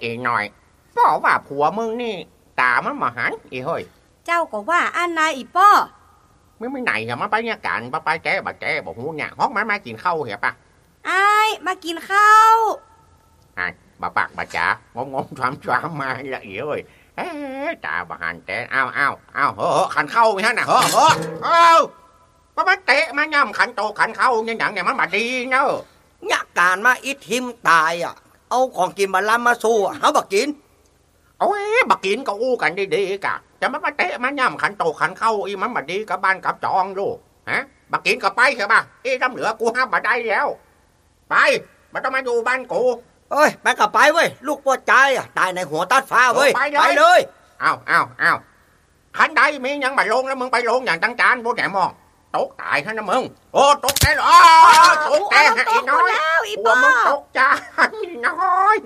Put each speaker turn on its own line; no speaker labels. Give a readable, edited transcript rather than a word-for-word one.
อีหน่อยป้อว่าผัวมึงนี่ตามันมาหันอีเฮ้ย
เจ้าก็ว่าอันนายอีป้อ
ไม่ไหนเหรอมันไปเนี่ยกันไปแกบอกหูเนี่ยห้องมันมากินข้าวเหรอปะ
ไอ้มากินข้าว
ไอ้bà bạc bà chả ngom choám mà là yếu rồi chả bà hành té ao hở khánh khâu vậy nè hở bà bắt té mà nhầm khánh tô khánh khâu nhưng nhận này mà đi nữa
ยะการมาอิทิมตายอ่ะเอาของกินมาล้ำมาสู้เขาบักกิน
bà kiến có u cảnh đi cả chả mà té mà nhầm khánh tô khánh khâu y mà đi cả ban cả tròn luôn hả bà kiến có bay hả bà y đâm lửa của hai bà đây léo bay bà tao mà dù ban cụ
เอ้ยไปกับไปเว้ยลูกปวดใจอ่ะตายในหัวตัดฟ้าเว้ยไปเลย
เอาขันได้มียังมาลงแล้วมึงไปลงอย่างตั้งจานพวกแกมองตกตายฮะนะมึงโอ้ตกแต่หรอตกแต่อีน้อยหัวมึงตกใจน้อย